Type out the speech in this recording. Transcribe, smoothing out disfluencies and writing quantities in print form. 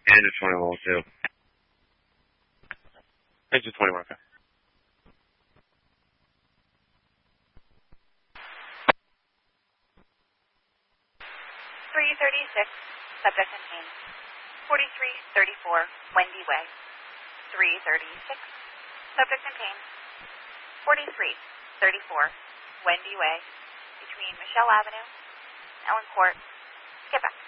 And a 21 too. Engine 21, okay. 336, subject contained. 4334, Wendy Way. 336, subject contained. 4334, Wendy Way, between Michelle Avenue, Ellen Court. Get back.